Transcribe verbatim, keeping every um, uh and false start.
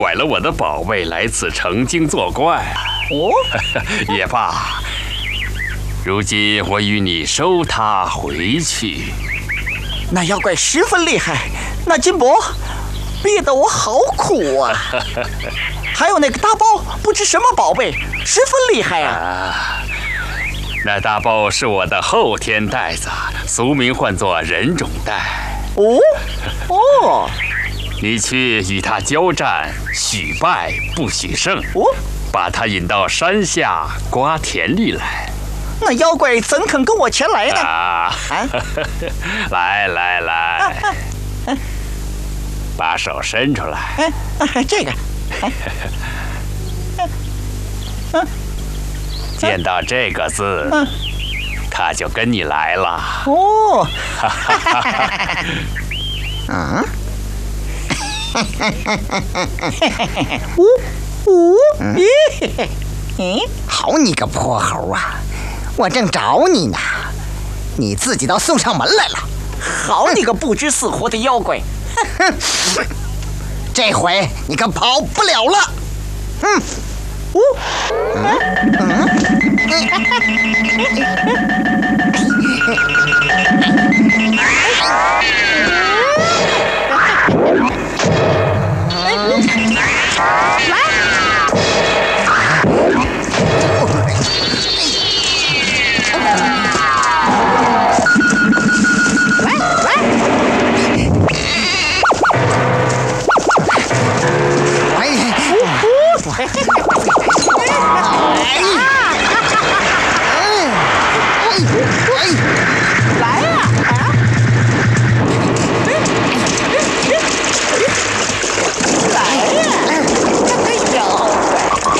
拐了我的宝贝来此成精作怪。 哦， 也罢，如今我与你收他回去。 那妖怪十分厉害，那金箔逼得我好苦啊！还有那个大包，不知什么宝贝，十分厉害啊！ 啊，那大包是我的后天袋子，俗名唤作人种袋。 哦哦你去与他交战，许败不许胜。 哦， 把他引到山下瓜田里来。 那妖怪怎肯跟我前来呢？ 啊， 啊来来来，把手伸出来。 哎哎，这个，哎，嗯， 见到这个字， 嗯， 他就跟你来了。 哦，啊，呜呜，咦，嗯， 好你个泼猴啊！我正找你呢，你自己倒送上门来了。 好你个不知死活的妖怪！ 这回你可跑不了了。嗯， 呜，嗯嗯。来。